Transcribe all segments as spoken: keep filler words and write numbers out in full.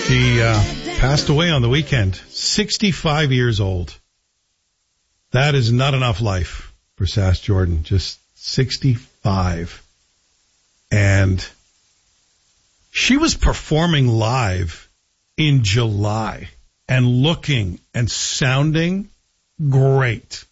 She uh, passed away on the weekend, sixty-five years old. That is not enough life for Sass Jordan, just sixty-five. And she was performing live in July and looking and sounding great.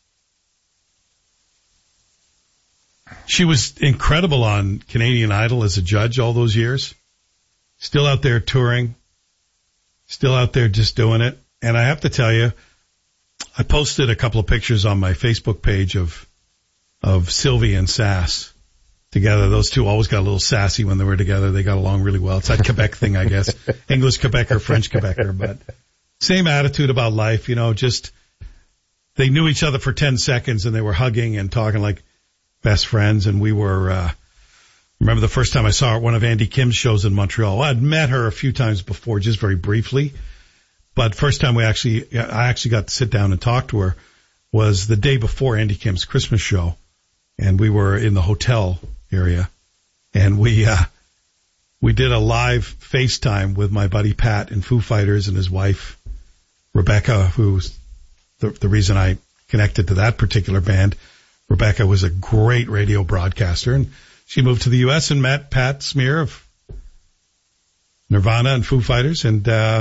She was incredible on Canadian Idol as a judge all those years. Still out there touring. Still out there just doing it. And I have to tell you, I posted a couple of pictures on my Facebook page of of Sylvie and Sass together. Those two always got a little sassy when they were together. They got along really well. It's that Quebec thing, I guess. English Quebecer, French Quebecer. But same attitude about life, you know, just they knew each other for ten seconds and they were hugging and talking like best friends. And we were, uh, remember the first time I saw her at one of Andy Kim's shows in Montreal. I'd met her a few times before, just very briefly. But first time we actually, I actually got to sit down and talk to her was the day before Andy Kim's Christmas show. And we were in the hotel area. And we, uh, we did a live FaceTime with my buddy Pat in Foo Fighters and his wife, Rebecca, who's the, the reason I connected to that particular band. Rebecca was a great radio broadcaster, and she moved to the U S and met Pat Smear of Nirvana and Foo Fighters, and uh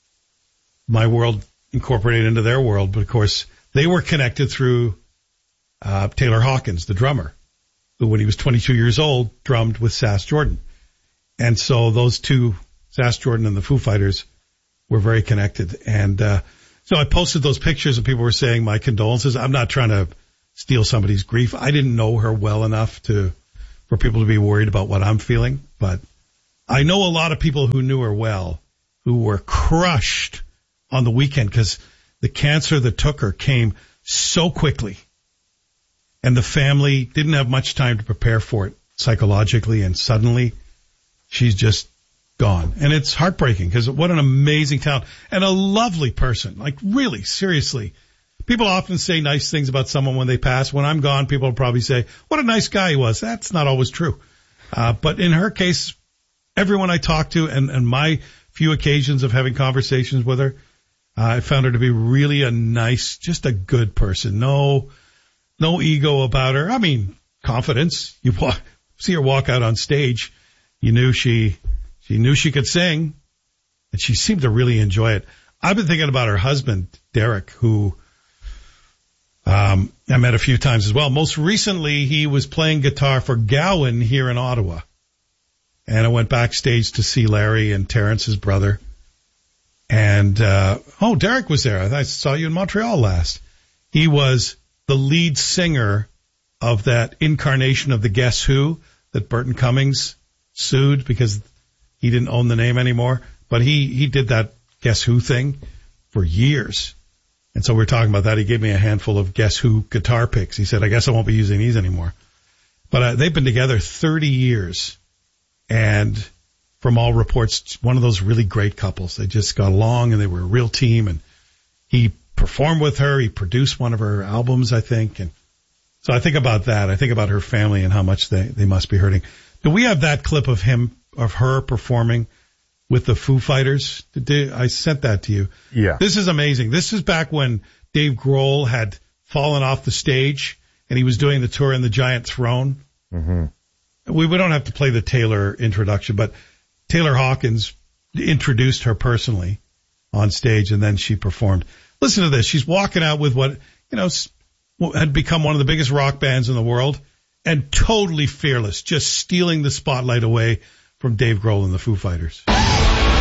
my world incorporated into their world. But, of course, they were connected through uh Taylor Hawkins, the drummer, who, when he was twenty-two years old, drummed with Sass Jordan. And so those two, Sass Jordan and the Foo Fighters, were very connected. And uh so I posted those pictures, and people were saying my condolences. I'm not trying to steal somebody's grief. I didn't know her well enough to for people to be worried about what I'm feeling, but I know a lot of people who knew her well who were crushed on the weekend because the cancer that took her came so quickly, and the family didn't have much time to prepare for it psychologically, and suddenly she's just gone. And it's heartbreaking because what an amazing talent and a lovely person. Like, really, seriously. People often say nice things about someone when they pass. When I'm gone, people will probably say, what a nice guy he was. That's not always true. Uh, but in her case, everyone I talked to and, and my few occasions of having conversations with her, uh, I found her to be really a nice, just a good person. No, no ego about her. I mean, confidence. You walk, see her walk out on stage. You knew she, she knew she could sing, and she seemed to really enjoy it. I've been thinking about her husband, Derek, who, Um, I met a few times as well. Most recently, he was playing guitar for Gowan here in Ottawa. And I went backstage to see Larry and Terrence, his brother. And, uh, oh, Derek was there. I saw you in Montreal last. He was the lead singer of that incarnation of the Guess Who that Burton Cummings sued because he didn't own the name anymore. But he, he did that Guess Who thing for years. And so we we're talking about that. He gave me a handful of Guess Who guitar picks. He said, I guess I won't be using these anymore. But uh, they've been together thirty years. And from all reports, one of those really great couples. They just got along, and they were a real team. And he performed with her. He produced one of her albums, I think. And so I think about that. I think about her family and how much they, they must be hurting. Do we have that clip of him, of her performing with the Foo Fighters? I sent that to you. Yeah. This is amazing. This is back when Dave Grohl had fallen off the stage and he was doing the tour in the Giant Throne. Mm-hmm. We, we don't have to play the Taylor introduction, but Taylor Hawkins introduced her personally on stage, and then she performed. Listen to this. She's walking out with what, you know, had become one of the biggest rock bands in the world, and totally fearless, just stealing the spotlight away from Dave Grohl and the Foo Fighters.